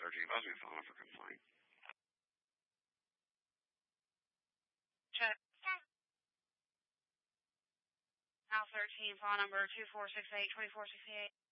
13 Busby phone for complaint. Check. Now 13, phone number 2468-2468.